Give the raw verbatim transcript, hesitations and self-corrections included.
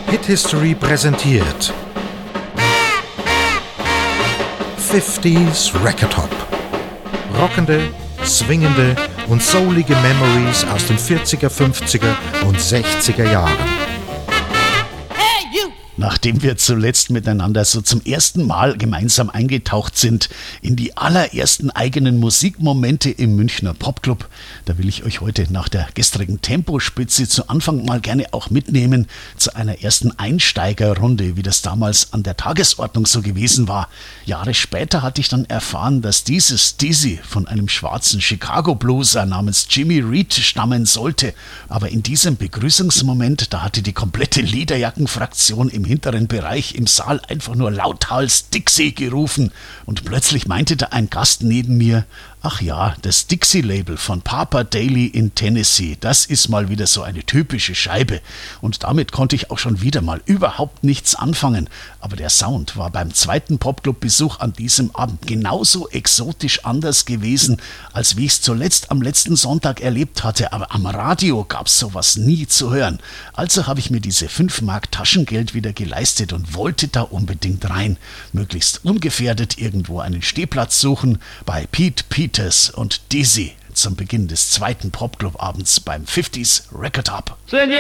Hit History präsentiert fünfziger Record Hop. Rockende, swingende und soulige Memories aus den vierziger, fünfziger und sechziger Jahren. Nachdem wir zuletzt miteinander so zum ersten Mal gemeinsam eingetaucht sind in die allerersten eigenen Musikmomente im Münchner Popclub, da will ich euch heute nach der gestrigen Tempospitze zu Anfang mal gerne auch mitnehmen zu einer ersten Einsteigerrunde, wie das damals an der Tagesordnung so gewesen war. Jahre später hatte ich dann erfahren, dass dieses Dizzy von einem schwarzen Chicago-Blueser namens Jimmy Reed stammen sollte. Aber in diesem Begrüßungsmoment, da hatte die komplette Lederjackenfraktion im hinteren Bereich im Saal einfach nur lauthals Dixie gerufen und plötzlich meinte da ein Gast neben mir: Ach ja, das Dixie-Label von Papa Daily in Tennessee, das ist mal wieder so eine typische Scheibe. Und damit konnte ich auch schon wieder mal überhaupt nichts anfangen. Aber der Sound war beim zweiten Popclub-Besuch an diesem Abend genauso exotisch anders gewesen, als wie ich es zuletzt am letzten Sonntag erlebt hatte. Aber am Radio gab es sowas nie zu hören. Also habe ich mir diese fünf Mark Taschengeld wieder geleistet und wollte da unbedingt rein. Möglichst ungefährdet irgendwo einen Stehplatz suchen bei Pete Peters und Dizzy zum Beginn des zweiten Popclub-Abends beim fünfziger Record Hop.